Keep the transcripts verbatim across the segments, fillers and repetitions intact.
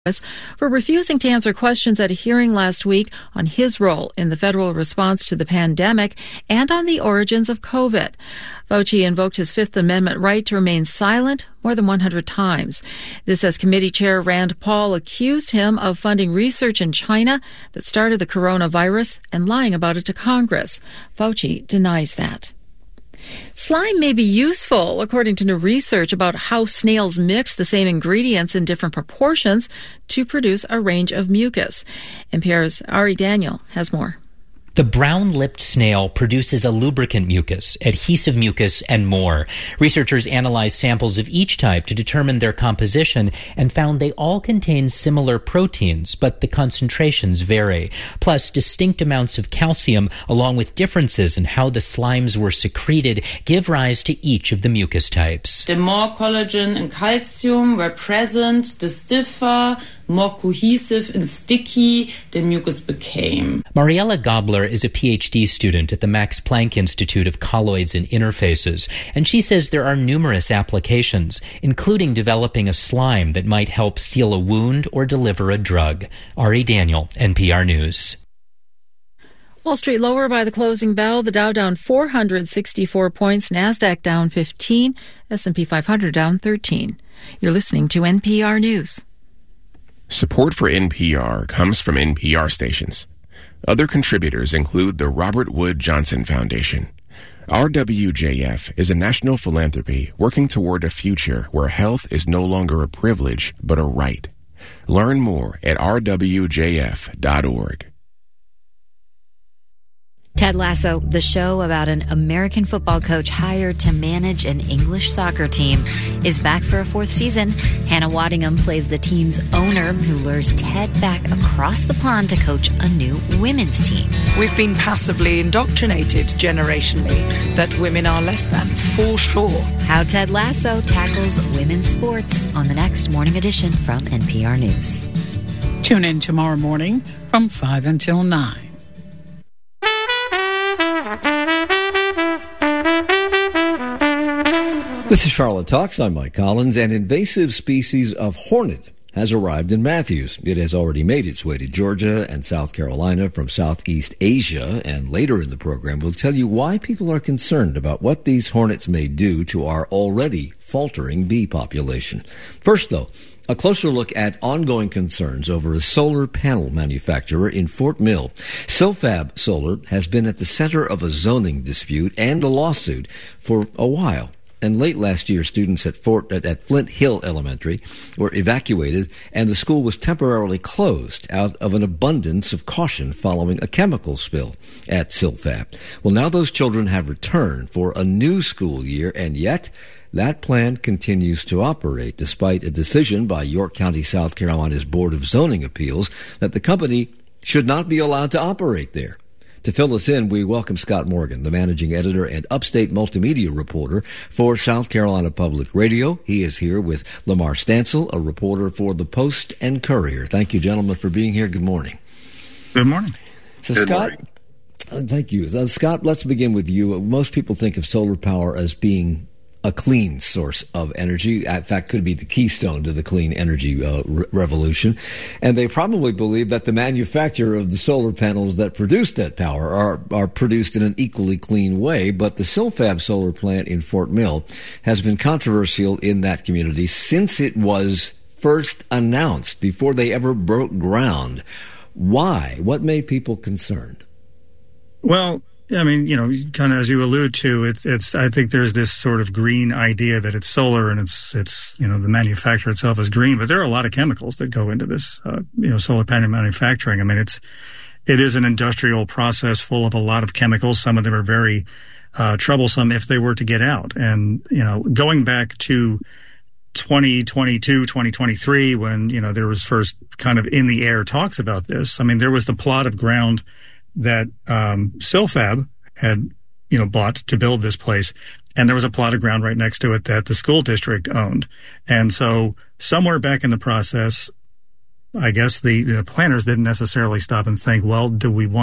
for refusing to answer questions at a hearing last week on his role in the federal response to the pandemic and on the origins of COVID. Fauci invoked his Fifth Amendment right to remain silent more than one hundred times. This as Committee Chair Rand Paul accused him of funding research in China that started the coronavirus and lying about it to Congress. Fauci denies that. Slime may be useful, according to new research about how snails mix the same ingredients in different proportions to produce a range of mucus. N P R's Ari Daniel has more. The brown-lipped snail produces a lubricant mucus, adhesive mucus, and more. Researchers analyzed samples of each type to determine their composition and found they all contain similar proteins, but the concentrations vary. Plus, distinct amounts of calcium, along with differences in how the slimes were secreted, give rise to each of the mucus types. The more collagen and calcium were present, the stiffer, more cohesive and sticky the mucus became. Mariella Gobler is a P H D student at the Max Planck Institute of Colloids and Interfaces, and she says there are numerous applications, including developing a slime that might help seal a wound or deliver a drug. Ari Daniel, N P R News. Wall Street lower by the closing bell. The Dow down four hundred sixty-four points, NASDAQ down fifteen, S and P five hundred down thirteen. You're listening to N P R News. Support for N P R comes from N P R stations. Other contributors include the Robert Wood Johnson Foundation. R W J F is a national philanthropy working toward a future where health is no longer a privilege, but a right. Learn more at r w j f dot org. Ted Lasso, the show about an American football coach hired to manage an English soccer team, is back for a fourth season. Hannah Waddingham plays the team's owner who lures Ted back across the pond to coach a new women's team. We've been passively indoctrinated generationally that women are less than, for sure. How Ted Lasso tackles women's sports on the next Morning Edition from N P R News. Tune in tomorrow morning from five until nine. This is Charlotte Talks. I'm Mike Collins. An invasive species of hornet has arrived in Matthews. It has already made its way to Georgia and South Carolina from Southeast Asia. And later in the program, we'll tell you why people are concerned about what these hornets may do to our already faltering bee population. First, though, a closer look at ongoing concerns over a solar panel manufacturer in Fort Mill. Silfab Solar has been at the center of a zoning dispute and a lawsuit for a while. And late last year, students at Fort at, at Flint Hill Elementary were evacuated, and the school was temporarily closed out of an abundance of caution following a chemical spill at Silfab. Well, now those children have returned for a new school year, and yet that plan continues to operate despite a decision by York County, South Carolina's Board of Zoning Appeals that the company should not be allowed to operate there. To fill us in, we welcome Scott Morgan, the managing editor and upstate multimedia reporter for South Carolina Public Radio. He is here with Lamar Stansel, a reporter for The Post and Courier. Thank you, gentlemen, for being here. Good morning. Good morning. So, Good Scott, morning. Uh, thank you. Uh, Scott, let's begin with you. Most people think of solar power as being a clean source of energy. In fact, could be the keystone to the clean energy uh, re- revolution. And they probably believe that the manufacturer of the solar panels that produce that power are, are produced in an equally clean way. But the Silfab solar plant in Fort Mill has been controversial in that community since it was first announced, before they ever broke ground. Why? What made people concerned? Well, I mean, you know, kind of as you allude to, it's, it's, I think there's this sort of green idea that it's solar and it's, it's, you know, the manufacturer itself is green, but there are a lot of chemicals that go into this, uh, you know, solar panel manufacturing. I mean, it's, it is an industrial process full of a lot of chemicals. Some of them are very, uh, troublesome if they were to get out. And, you know, going back to twenty twenty-two, twenty twenty-three, when, you know, there was first kind of in the air talks about this. I mean, there was the plot of ground that um Silfab had, you know, bought to build this place, and there was a plot of ground right next to it that the school district owned. And so somewhere back in the process, I guess the, the planners didn't necessarily stop and think, well, do we want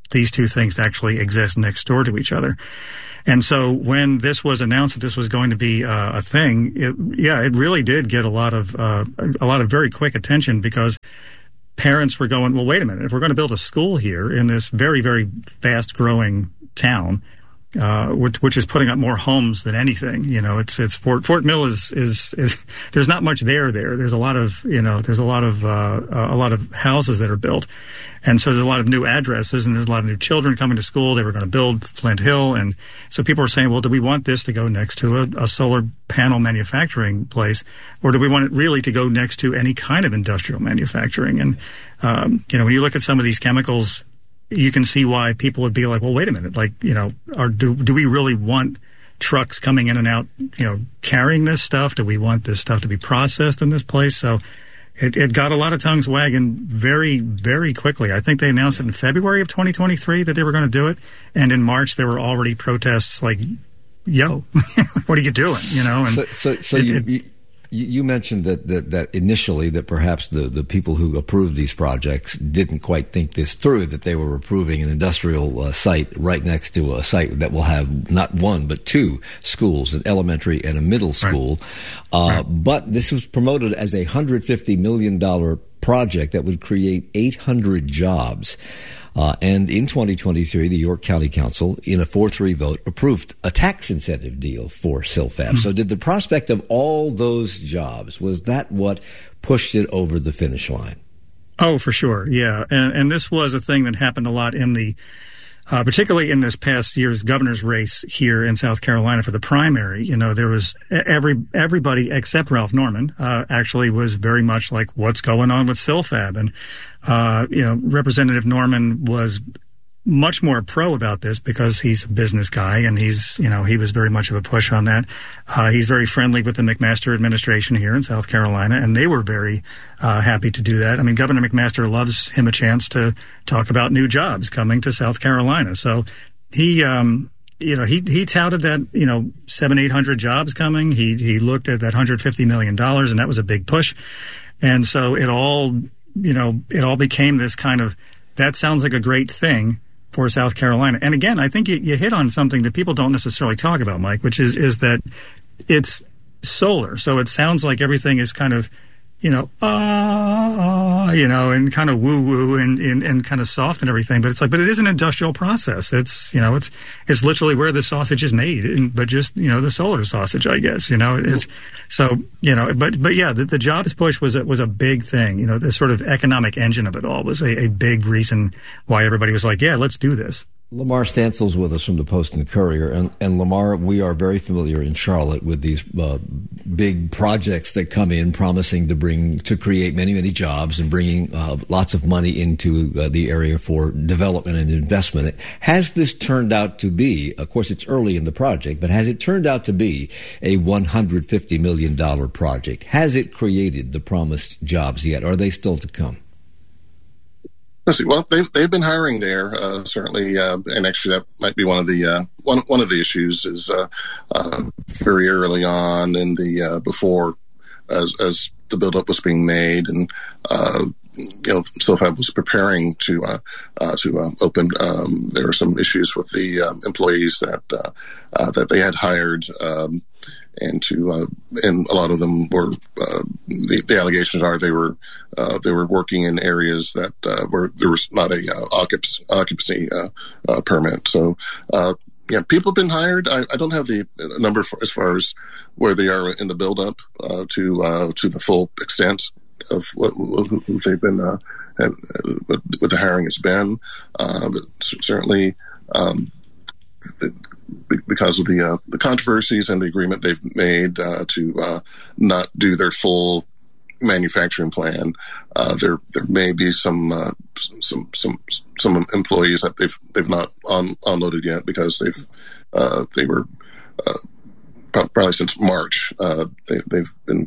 these two things to actually exist next door to each other. And so when this was announced that this was going to be uh, a thing, it, yeah, it really did get a lot of uh, a lot of very quick attention, because parents were going, well, wait a minute, if we're going to build a school here in this very, very fast-growing town, uh, which, which is putting up more homes than anything, you know, it's it's Fort Fort Mill is is is there's not much there. There, there's a lot of you know, there's a lot of uh, a lot of houses that are built. And so there's a lot of new addresses, and there's a lot of new children coming to school. They were going to build Flint Hill. And so people were saying, well, do we want this to go next to a, a solar panel manufacturing place? Or do we want it really to go next to any kind of industrial manufacturing? And, um, you know, when you look at some of these chemicals, you can see why people would be like, well, wait a minute. Like, you know, are, do, do we really want trucks coming in and out, you know, carrying this stuff? Do we want this stuff to be processed in this place? So It, it got a lot of tongues wagging very, very quickly. I think they announced it in February of twenty twenty-three that they were going to do it. And in March, there were already protests like, yo, what are you doing? You know, and so, so, so it, you, it, you, you mentioned that, that, that initially that perhaps the, the people who approved these projects didn't quite think this through, that they were approving an industrial uh, site right next to a site that will have not one but two schools, an elementary and a middle school. Right. Uh, right. But this was promoted as a one hundred fifty million dollars project that would create eight hundred jobs. Uh, and in twenty twenty-three, the York County Council, in a four three vote, approved a tax incentive deal for Silfab. Mm-hmm. So did the prospect of all those jobs, was that what pushed it over the finish line? Oh, for sure, yeah. And, and this was a thing that happened a lot in the, uh, particularly in this past year's governor's race here in South Carolina for the primary. You know, there was every everybody except Ralph Norman uh, actually was very much like, what's going on with Silfab? And Uh, you know, Representative Norman was much more pro about this because he's a business guy, and he's, you know, he was very much of a push on that. Uh, he's very friendly with the McMaster administration here in South Carolina, and they were very uh, happy to do that. I mean, Governor McMaster loves him a chance to talk about new jobs coming to South Carolina. So he, um, you know, he, he touted that, you know, seven, eight hundred jobs coming. He, he looked at that one hundred fifty million dollars, and that was a big push. And so it all, you know, it all became this kind of, that sounds like a great thing for South Carolina. And again, I think you, you hit on something that people don't necessarily talk about, Mike, which is, is that it's solar. So it sounds like everything is kind of, you know, ah, uh, you know, and kind of woo woo and, and, and kind of soft and everything. But it's like, but it is an industrial process. It's, you know, it's, it's literally where the sausage is made, and, but just, you know, the solar sausage, I guess, you know, it's so, you know, but, but yeah, the, the jobs push was a, was a big thing. You know, the sort of economic engine of it all was a, a big reason why everybody was like, yeah, let's do this. Lamar Stansel's with us from the Post and Courier. And, and Lamar, we are very familiar in Charlotte with these uh, big projects that come in promising to bring, to create many, many jobs and bringing uh, lots of money into uh, the area for development and investment. Has this turned out to be, of course it's early in the project, but has it turned out to be a one hundred fifty million dollars project? Has it created the promised jobs yet? Or are they still to come? Well, they've they've been hiring there uh, certainly, uh, and actually that might be one of the uh, one one of the issues is uh, uh, very early on in the uh, before as as the buildup was being made, and uh, you know, Silfab was preparing to uh, uh, to uh, open. Um, there were some issues with the uh, employees that uh, uh, that they had hired. Um, And to uh, and a lot of them were uh, the, the allegations are they were uh, they were working in areas that uh, where there was not a uh, occupancy, occupancy uh, uh, permit. So uh, yeah, people have been hired. I, I don't have the number for, as far as where they are in the buildup uh, to uh, to the full extent of what, who, who they've been uh, have, what, what the hiring has been, uh, but certainly. Um, because of the uh, the controversies and the agreement they've made uh, to uh, not do their full manufacturing plan, uh, there there may be some uh, some some some employees that they've they've not on, unloaded yet because they've uh, they were uh, probably since March uh, they, they've been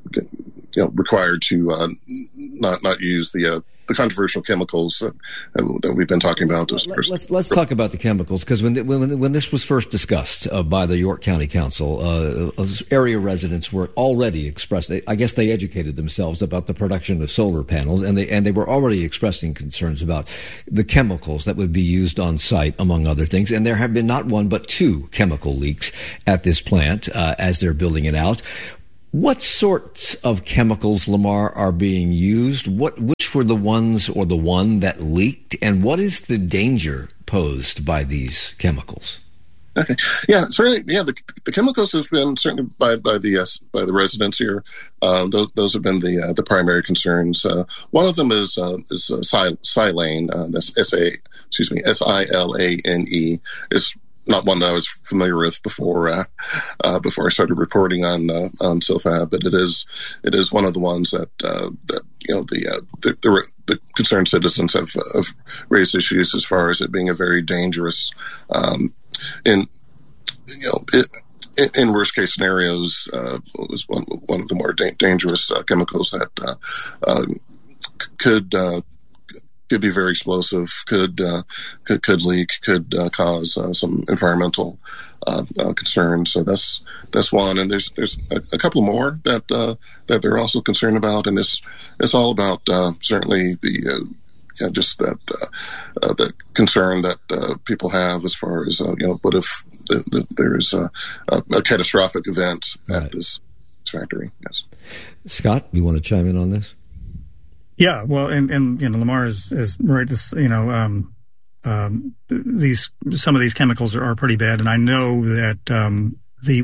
you know, required to uh, not not use the uh, the controversial chemicals that, that we've been talking about. Let's, let's, let's talk about the chemicals, because when, when when this was first discussed uh, by the York County Council, uh, area residents were already expressed. I guess they educated themselves about the production of solar panels, and they and they were already expressing concerns about the chemicals that would be used on site, among other things. And there have been not one but two chemical leaks at this plant uh, as they're building it out. What sorts of chemicals, Lamar, are being used? What, which were the ones or the one that leaked? And what is the danger posed by these chemicals? Okay. Yeah, certainly. Yeah, the, the chemicals have been certainly by by the uh, by the residents here. Uh, those, those have been the uh, the primary concerns. Uh, one of them is uh, is uh, silane. Uh, that's S A excuse me S I L A N E. Is not one that I was familiar with before uh, uh, before I started reporting on uh, on Silfab, but it is it is one of the ones that uh, that you know the uh, the, the, the concerned citizens have, have raised issues as far as it being a very dangerous um, in you know it, in worst case scenarios uh, was one one of the more da- dangerous uh, chemicals that uh, uh, could. Uh, could be very explosive, could uh, could, could leak, could uh, cause uh, some environmental uh, uh, concerns. So that's that's one, and there's there's a, a couple more that uh, that they're also concerned about, and it's it's all about uh, certainly the uh, yeah, just that uh, uh, the concern that uh, people have as far as uh, you know, what if the, the, there's a, a, a catastrophic event right. at this factory? Yes, Scott, you want to chime in on this? Yeah, well, and, and you know, Lamar is, is right. This, you know, um, um, these some of these chemicals are, are pretty bad, and I know that um, the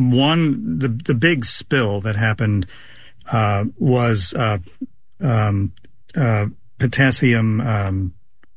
one the the big spill that happened uh, was uh, um, uh, potassium um,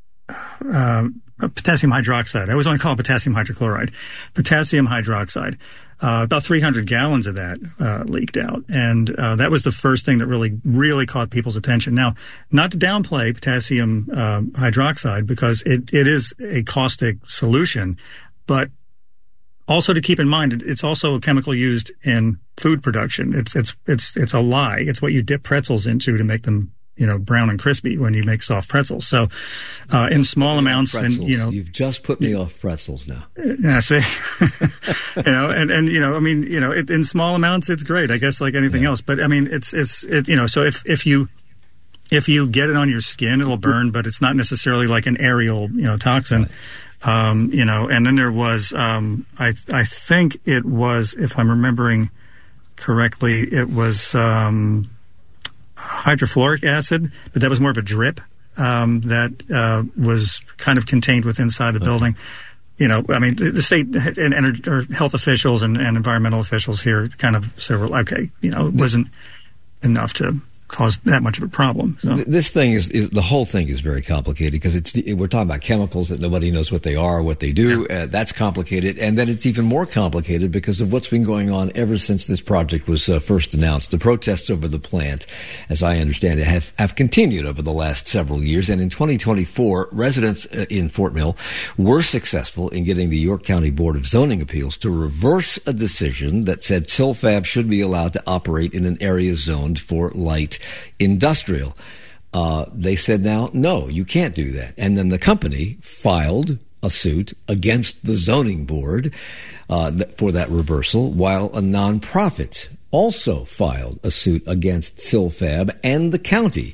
uh, potassium hydroxide. I always want to call it potassium hydrochloride, potassium hydroxide. Uh, about three hundred gallons of that uh, leaked out, and uh, that was the first thing that really, really caught people's attention. Now, not to downplay potassium uh, hydroxide, because it, it is a caustic solution, but also to keep in mind, it's also a chemical used in food production. It's it's it's it's a lye. It's what you dip pretzels into to make them, you know, brown and crispy when you make soft pretzels. So, uh, in small amounts, pretzels. and you know, you've just put me off pretzels now. Yeah, see, you know, and, and, you know, I mean, you know, it, in small amounts, it's great, I guess, like anything yeah. else. But I mean, it's, it's, it, you know, so if, if you, if you get it on your skin, it'll burn, but it's not necessarily like an aerial, you know, toxin. Right. Um, you know, and then there was, um, I, I think it was, if I'm remembering correctly, it was, um, hydrofluoric acid, but that was more of a drip um, that uh, was kind of contained within inside the okay. building. You know, I mean, the, the state and, and or health officials and, and environmental officials here kind of said, well, okay, you know, it wasn't enough to cause that much of a problem. So. This thing is, is the whole thing is very complicated, because it's we're talking about chemicals that nobody knows what they are, what they do. Yeah. Uh, that's complicated, and then it's even more complicated because of what's been going on ever since this project was uh, first announced. The protests over the plant, as I understand it, have, have continued over the last several years, and in twenty twenty-four, residents uh, in Fort Mill were successful in getting the York County Board of Zoning Appeals to reverse a decision that said Silfab should be allowed to operate in an area zoned for light industrial. Uh, they said now, no, you can't do that. And then the company filed a suit against the zoning board uh, for that reversal, while a nonprofit also filed a suit against Silfab and the county.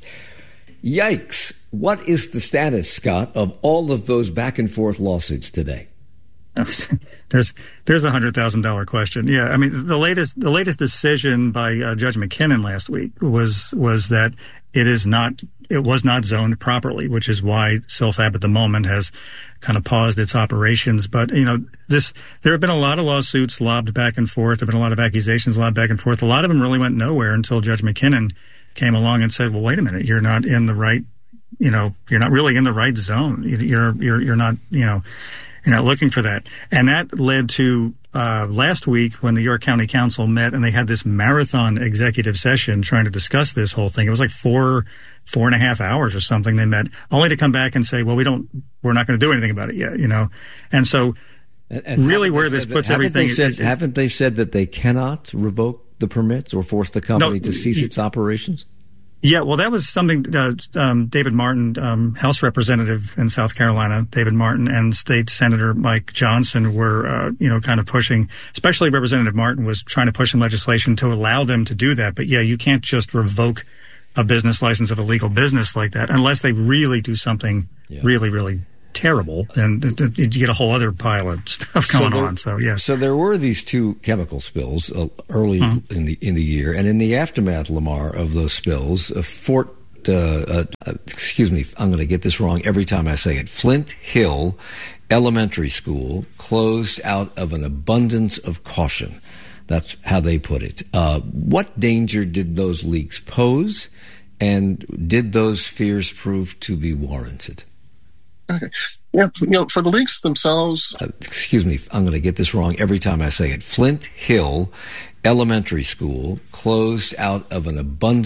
Yikes. What is the status, Scott, of all of those back and forth lawsuits today? There's there's a hundred thousand dollar question. Yeah, I mean the latest the latest decision by uh, Judge McKinnon last week was was that it is not it was not zoned properly, which is why Silfab at the moment has kind of paused its operations. But you know, this there have been a lot of lawsuits lobbed back and forth. There have been a lot of accusations lobbed back and forth. A lot of them really went nowhere until Judge McKinnon came along and said, "Well, wait a minute, you're not in the right, you know, you're not really in the right zone. You're you're you're not, you know." You're not looking for that. And that led to uh, last week when the York County Council met and they had this marathon executive session trying to discuss this whole thing. It was like four, four and a half hours or something they met, only to come back and say, well, we don't, we're not going to do anything about it yet, you know. And so and, and really where this puts that, everything they said, is, is, haven't they said that they cannot revoke the permits or force the company No, to cease its operations? Yeah, well, that was something that um, David Martin, um, House Representative in South Carolina, David Martin, and State Senator Mike Johnson were, uh, you know, kind of pushing, especially Representative Martin was trying to push some legislation to allow them to do that. But yeah, you can't just revoke a business license of a legal business like that unless they really do something yeah. really, really terrible, and you get a whole other pile of stuff going so there, on. So yeah. So there were these two chemical spills uh, early mm-hmm. in the in the year, and in the aftermath, Lamar, of those spills, uh, Fort, uh, uh, uh, excuse me, I'm going to get this wrong every time I say it. Flint Hill Elementary School closed out of an abundance of caution. That's how they put it. Uh, what danger did those leaks pose, and did those fears prove to be warranted? Okay. Yeah, you know, for the leaks themselves... Uh, excuse me, I'm going to get this wrong every time I say it. Flint Hill Elementary School closed out of an abundance